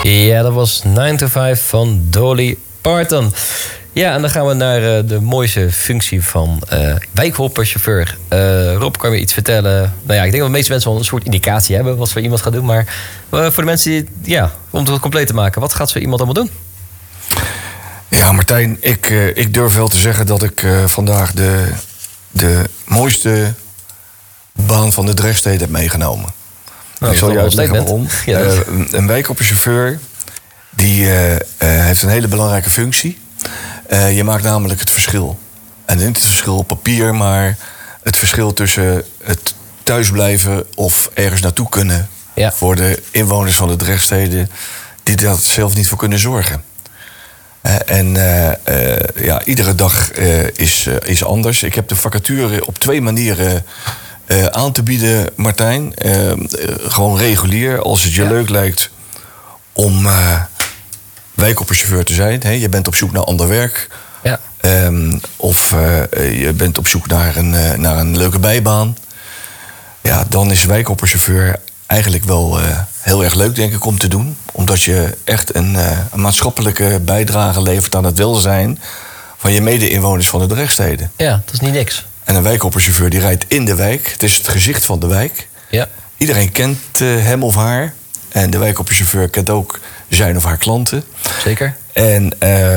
Ja, dat was 9 to 5 van Dolly Parton. Ja, en dan gaan we naar de mooiste functie van wijkhopperchauffeur. Rob, kan je iets vertellen? Nou ja, ik denk dat de meeste mensen wel een soort indicatie hebben wat voor iemand gaat doen. Maar voor de mensen die, om het compleet te maken, wat gaat zo iemand allemaal doen? Ja, Martijn, ik durf wel te zeggen dat ik vandaag de mooiste baan van de Drechtstede heb meegenomen. Nou, ik zal je uitleggen waarom. Ja, een wijkhopperchauffeur die heeft een hele belangrijke functie. Je maakt namelijk het verschil. En niet het verschil op papier, maar het verschil tussen het thuisblijven of ergens naartoe kunnen. Ja. Voor de inwoners van de Drechtstede die dat zelf niet voor kunnen zorgen. Iedere dag is anders. Ik heb de vacature op 2 manieren aan te bieden, Martijn. Gewoon regulier, als het je leuk lijkt om wijkhopperchauffeur te zijn. Je bent op zoek naar ander werk. Ja. Of je bent op zoek naar een leuke bijbaan. Ja, dan is wijkhopperchauffeur eigenlijk wel heel erg leuk, denk ik, om te doen. Omdat je echt een maatschappelijke bijdrage levert aan het welzijn van je mede-inwoners van de Drechtstede. Ja, dat is niet niks. En een wijkhopperchauffeur die rijdt in de wijk. Het is het gezicht van de wijk. Ja. Iedereen kent hem of haar. En de wijkhopperchauffeur kent ook zijn of haar klanten. Zeker. En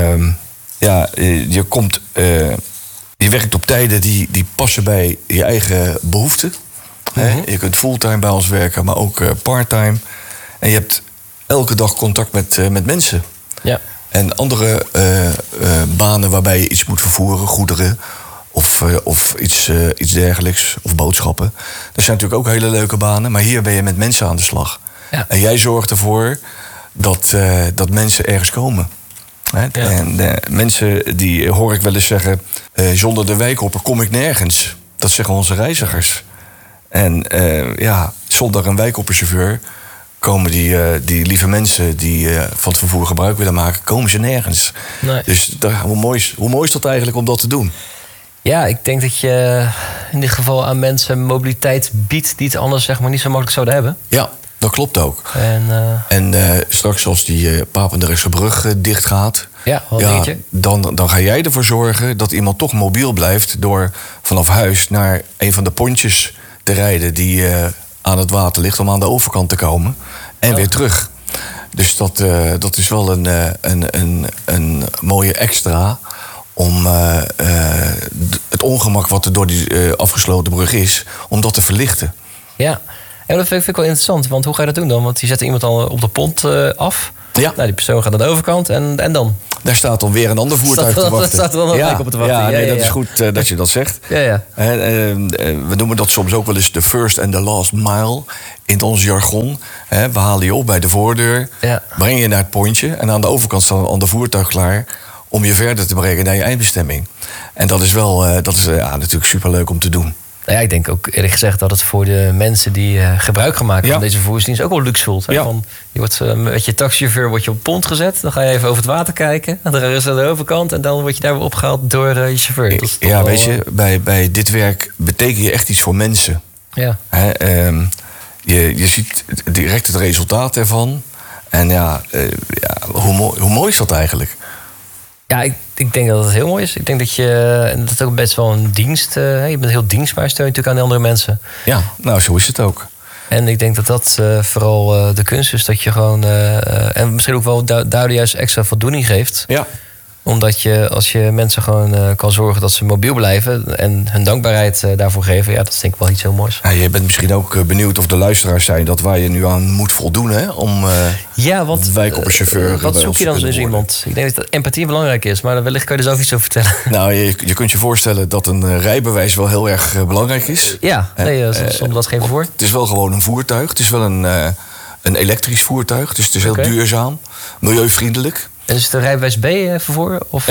je werkt op tijden die passen bij je eigen behoeften. Mm-hmm. Je kunt fulltime bij ons werken, maar ook parttime. En je hebt elke dag contact met mensen. Ja. En andere banen waarbij je iets moet vervoeren, goederen of iets dergelijks, of boodschappen. Dat zijn natuurlijk ook hele leuke banen, maar hier ben je met mensen aan de slag. Ja. En jij zorgt ervoor dat mensen ergens komen. Ja. En mensen die hoor ik wel eens zeggen, zonder de wijkhopper kom ik nergens. Dat zeggen onze reizigers. En zonder een wijkhopperchauffeur komen die lieve mensen die van het vervoer gebruik willen maken, komen ze nergens. Nee. Dus hoe mooi is dat eigenlijk om dat te doen? Ja, ik denk dat je in dit geval aan mensen mobiliteit biedt die het anders niet zo makkelijk zouden hebben. Ja, dat klopt ook. En straks als die Papendrechtse brug dicht gaat, dan ga jij ervoor zorgen dat iemand toch mobiel blijft door vanaf huis naar een van de pontjes te rijden die aan het water ligt om aan de overkant te komen en weer terug. Dus dat is wel een mooie extra om het ongemak wat er door die afgesloten brug is, om dat te verlichten. Ja, en dat vind ik wel interessant, want hoe ga je dat doen dan? Want die zetten iemand al op de pont af. Ja. Nou, die persoon gaat naar de overkant en dan? Daar staat dan weer een ander voertuig te wachten. Dat staat er dan ook op te wachten. Dat is goed dat je dat zegt. Ja. We noemen dat soms ook wel eens de first and the last mile in ons jargon. We halen je op bij de voordeur, brengen je naar het pontje en aan de overkant staat een ander voertuig klaar om je verder te brengen naar je eindbestemming. En dat is wel natuurlijk superleuk om te doen. Nou ja, ik denk ook eerlijk gezegd dat het voor de mensen die gebruik gaan maken van deze vervoersdienst ook wel luxe voelt. Ja. Je wordt met je taxichauffeur op een pont gezet, dan ga je even over het water kijken, dan ga je aan de overkant en dan word je daar weer opgehaald door je chauffeur. Dat is weet je, bij dit werk betekent je echt iets voor mensen. Ja. Je ziet direct het resultaat ervan. En hoe mooi is dat eigenlijk? Ja, ik denk dat het heel mooi is. Ik denk dat dat is ook best wel een dienst. Je bent heel dienstbaar, steun je natuurlijk aan de andere mensen. Ja, nou zo is het ook. En ik denk dat vooral de kunst is. Dat je gewoon, en misschien ook wel daardoor juist extra voldoening geeft. Ja. Omdat je, als je mensen gewoon kan zorgen dat ze mobiel blijven en hun dankbaarheid daarvoor geven, dat is denk ik wel iets heel moois. Ja, je bent misschien ook benieuwd of de luisteraars zijn dat waar je nu aan moet voldoen, hè? Om wijkhopperchauffeur. Wat zoek je dan dus iemand? Ik denk dat empathie belangrijk is, maar wellicht kan je er zelf iets over vertellen. Nou, je kunt je voorstellen dat een rijbewijs wel heel erg belangrijk is. Ja, zonder dat geen voor. Het is wel gewoon een voertuig. Het is wel een elektrisch voertuig, dus het is heel duurzaam, milieuvriendelijk. En is het een rijbewijs B vervoer? Of,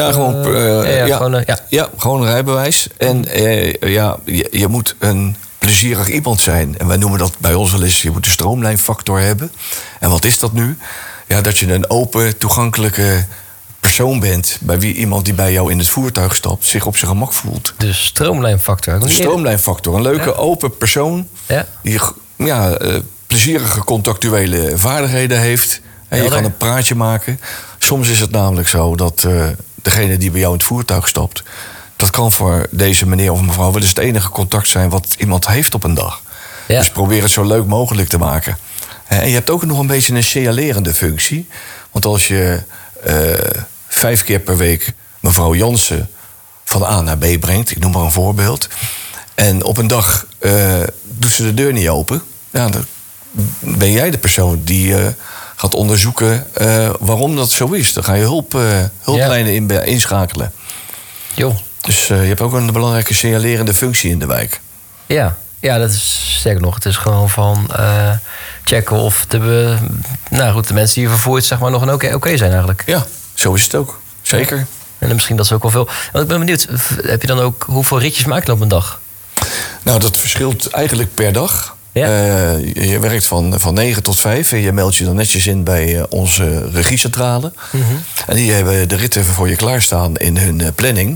gewoon een rijbewijs. En je moet een plezierig iemand zijn. En wij noemen dat bij ons wel eens, je moet een stroomlijnfactor hebben. En wat is dat nu? Ja, dat je een open, toegankelijke persoon bent bij wie iemand die bij jou in het voertuig stapt zich op zijn gemak voelt. De stroomlijnfactor. De stroomlijnfactor. Een leuke, open persoon die plezierige contractuele vaardigheden heeft. Je kan een praatje maken. Soms is het namelijk zo dat degene die bij jou in het voertuig stapt... dat kan voor deze meneer of mevrouw wel eens het enige contact zijn... wat iemand heeft op een dag. Ja. Dus probeer het zo leuk mogelijk te maken. En je hebt ook nog een beetje een signalerende functie. Want als je 5 keer per week mevrouw Jansen van A naar B brengt... ik noem maar een voorbeeld... en op een dag doet ze de deur niet open... Ja, dan ben jij de persoon die gaat onderzoeken waarom dat zo is. Dan ga je hulplijnen inschakelen. Jo. Dus je hebt ook een belangrijke signalerende functie in de wijk. Ja, dat is sterk nog. Het is gewoon van checken of de mensen die je vervoert zeg maar, nog een oké zijn eigenlijk. Ja, zo is het ook. Zeker. Ja. En misschien dat is ook wel veel. Want ik ben benieuwd, heb je dan ook hoeveel ritjes maak je op een dag? Nou, dat verschilt eigenlijk per dag. Ja. Je werkt van 9 tot 5 en je meldt je dan netjes in bij onze regiecentrale. Mm-hmm. En die hebben de ritten voor je klaarstaan in hun planning.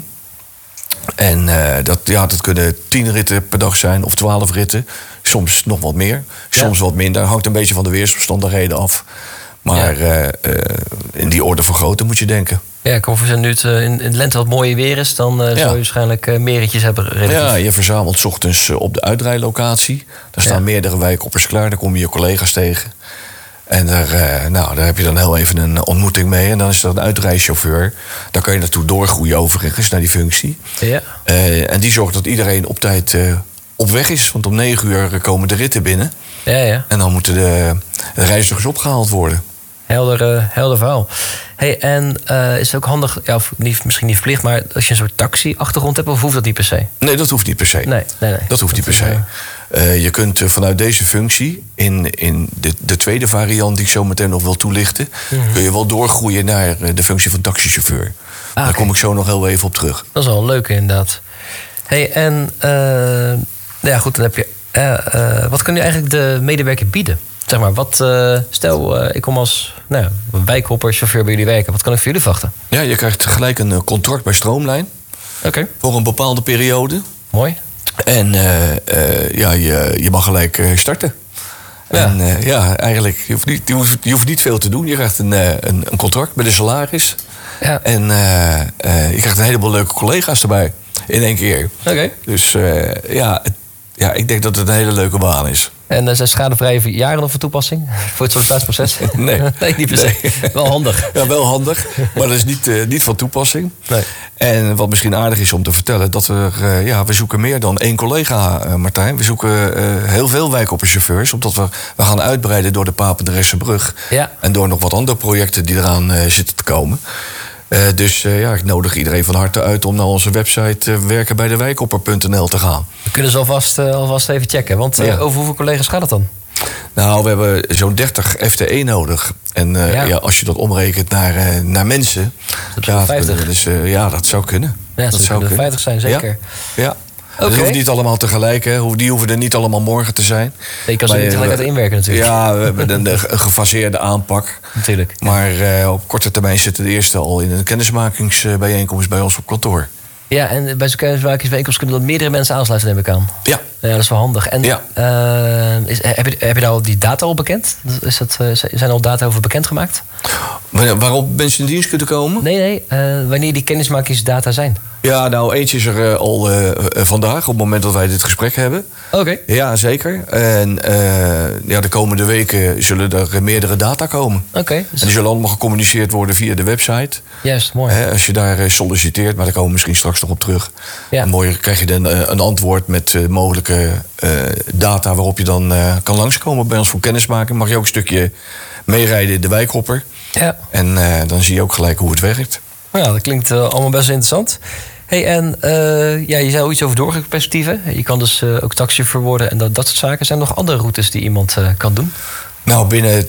En dat kunnen 10 ritten per dag zijn of 12 ritten. Soms nog wat meer, soms wat minder. Hangt een beetje van de weersomstandigheden af. Maar in die orde van grootte moet je denken. Ja, ik hoop nu het in de lente wat mooier weer is... dan zou je waarschijnlijk meer ritjes hebben. Relatief. Ja, je verzamelt 's ochtends op de uitrijlocatie. Daar staan meerdere wijkoppers klaar. Daar kom je je collega's tegen. En daar heb je dan heel even een ontmoeting mee. En dan is er een uitrijchauffeur. Daar kan je naartoe doorgroeien overigens, naar die functie. Ja. En die zorgt dat iedereen op tijd op weg is. Want om 9 uur komen de ritten binnen. Ja. En dan moeten de reizigers opgehaald worden. Helder verhaal. Hey, en is het ook handig, of misschien niet verplicht... maar als je een soort taxi-achtergrond hebt, of hoeft dat niet per se? Nee, dat hoeft niet per se. Nee. Dat hoeft niet per se. Je kunt vanuit deze functie, in de tweede variant... die ik zo meteen nog wil toelichten... Mm-hmm. kun je wel doorgroeien naar de functie van taxichauffeur. Daar kom ik zo nog heel even op terug. Dat is wel een leuke, inderdaad. Hey, en goed, dan heb je... wat kun je eigenlijk de medewerker bieden? Zeg maar, stel, ik kom als wijkhopperchauffeur bij jullie werken. Wat kan ik voor jullie verwachten? Ja, je krijgt gelijk een contract bij Stroomlijn. Oké. Voor een bepaalde periode. Mooi. En je mag gelijk starten. Ja. En eigenlijk, je hoeft niet veel te doen. Je krijgt een contract met een salaris. Ja. En je krijgt een heleboel leuke collega's erbij. In 1 keer. Oké. Dus ik denk dat het een hele leuke baan is. En zijn schadevrije jaren nog van toepassing? Voor het sollicitatieproces? Nee. Nee, niet per se. Nee. Wel handig. Ja, wel handig. Maar dat is niet van toepassing. Nee. En wat misschien aardig is om te vertellen... dat we zoeken meer dan 1 collega, Martijn. We zoeken heel veel wijkopperchauffeurs. Omdat we gaan uitbreiden door de Papendrechtse-brug. Ja. En door nog wat andere projecten die eraan zitten te komen. Ik nodig iedereen van harte uit om naar onze website werkenbijdewijkopper.nl te gaan. We kunnen ze alvast even checken. Want over hoeveel collega's gaat het dan? Nou, we hebben zo'n 30 FTE nodig. En als je dat omrekent naar mensen... Dat 50. Dat zou kunnen. Ja, dat zou kunnen 50 zijn, zeker. Ja. Okay. Dat hoeft niet allemaal tegelijk, hè. Die hoeven er niet allemaal morgen te zijn. Je kan ze niet tegelijk uit inwerken natuurlijk. Ja, we hebben een gefaseerde aanpak. Natuurlijk. Maar op korte termijn zitten de eerste al in een kennismakingsbijeenkomst bij ons op kantoor. Ja, en bij zo'n kennismakingsbijeenkomst kunnen dan meerdere mensen aansluiten, neem ik aan. Ja. Ja, dat is wel handig. En heb je daar al die data al bekend? Zijn er al data over bekendgemaakt? Waarop mensen in dienst kunnen komen? Nee. Wanneer die kennismakingsdata zijn? Ja, nou, eentje is er al vandaag, op het moment dat wij dit gesprek hebben. Oké. Ja, zeker. En de komende weken zullen er meerdere data komen. Oké. En die zullen allemaal gecommuniceerd worden via de website. Juist, mooi. Als je daar solliciteert, maar daar komen we misschien straks nog op terug. Ja. En mooi krijg je dan een antwoord met mogelijke data waarop je dan kan langskomen bij ons voor kennismaking. Mag je ook een stukje meerijden in de wijkhopper. Ja. En dan zie je ook gelijk hoe het werkt. Nou, dat klinkt allemaal best interessant. Hey, en je zei iets over doorgroeiperspectieven. Je kan dus ook taxichauffeur worden en dat soort zaken. Zijn er nog andere routes die iemand kan doen? Nou, binnen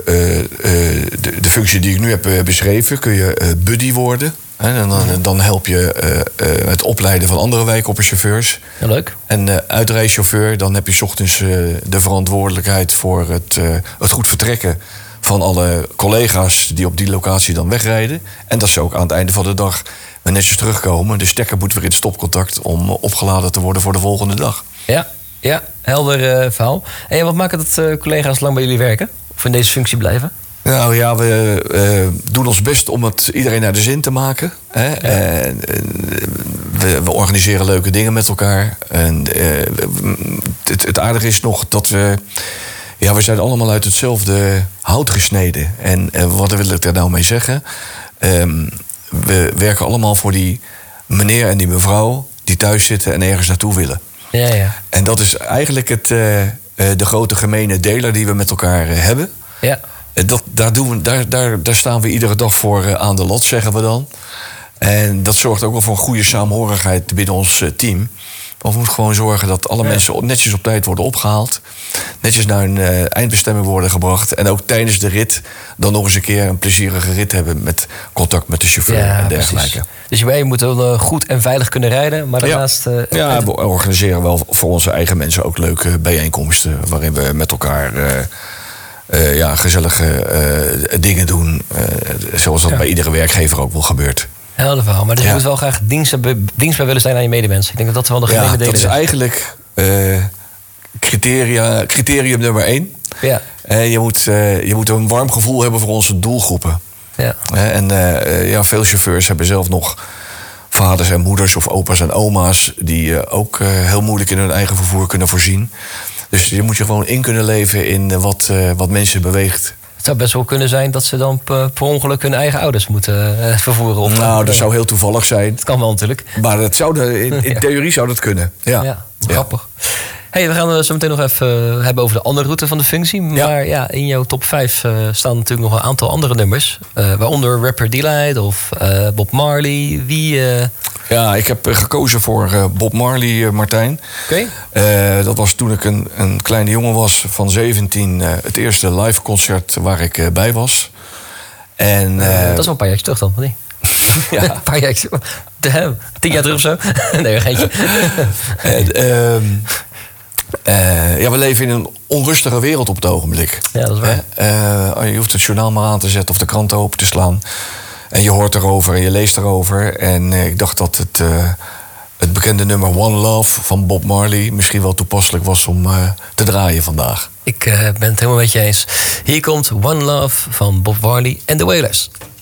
de functie die ik nu heb beschreven kun je buddy worden. En dan help je het opleiden van andere wijkopperchauffeurs. Ja, leuk. En uitrijchauffeur, dan heb je 's ochtends de verantwoordelijkheid voor het goed vertrekken van alle collega's die op die locatie dan wegrijden. En dat ze ook aan het einde van de dag netjes terugkomen. De stekker moet weer in het stopcontact om opgeladen te worden voor de volgende dag. Ja, helder verhaal. En wat maakt het dat collega's lang bij jullie werken? Of in deze functie blijven? Nou ja, we doen ons best om het iedereen naar de zin te maken. Hè? Ja. We organiseren leuke dingen met elkaar. En het aardige is nog dat we zijn allemaal uit hetzelfde hout gesneden. En wat wil ik daar nou mee zeggen? We werken allemaal voor die meneer en die mevrouw die thuis zitten en ergens naartoe willen. Ja. En dat is eigenlijk de grote gemene deler die we met elkaar hebben. Ja. Daar staan we iedere dag voor aan de lot, zeggen we dan. En dat zorgt ook wel voor een goede saamhorigheid binnen ons team. We moeten gewoon zorgen dat alle mensen netjes op tijd worden opgehaald. Netjes naar hun eindbestemming worden gebracht. En ook tijdens de rit dan nog eens een keer een plezierige rit hebben met contact met de chauffeur en dergelijke. Precies. Dus wij moeten goed en veilig kunnen rijden. Maar daarnaast... we organiseren wel voor onze eigen mensen ook leuke bijeenkomsten. Waarin we met elkaar... gezellige dingen doen. Zoals dat bij iedere werkgever ook wel gebeurt. Helder verhaal. Maar dus je moet wel graag dienst bij willen zijn aan je medemensen. Ik denk dat dat wel de gemene delen is. Dat is eigenlijk criterium nummer 1. Ja. Je moet een warm gevoel hebben voor onze doelgroepen. Ja. En veel chauffeurs hebben zelf nog vaders en moeders of opa's en oma's... die ook heel moeilijk in hun eigen vervoer kunnen voorzien. Dus je moet je gewoon in kunnen leven in wat mensen beweegt. Het zou best wel kunnen zijn dat ze dan per ongeluk hun eigen ouders moeten vervoeren. Nou, dat zou heel toevallig zijn. Dat kan wel natuurlijk. Maar dat in theorie zou dat kunnen. Ja, grappig. Hey, we gaan het zo meteen nog even hebben over de andere route van de functie. Maar in jouw top 5 staan natuurlijk nog een aantal andere nummers. Waaronder Rapper Delight of Bob Marley. Ja, ik heb gekozen voor Bob Marley, Martijn. Oké. Dat was toen ik een kleine jongen was van 17. Het eerste live concert waar ik bij was. En, dat is wel een paar jaar terug dan, of niet? Ja, een paar jaar. 10 jaar terug of zo? Nee, geintje. We leven in een onrustige wereld op het ogenblik. Ja, dat is waar. Je hoeft het journaal maar aan te zetten of de krant open te slaan. En je hoort erover en je leest erover. En ik dacht dat het bekende nummer One Love van Bob Marley misschien wel toepasselijk was om te draaien vandaag. Ik ben het helemaal met je eens. Hier komt One Love van Bob Marley en The Wailers.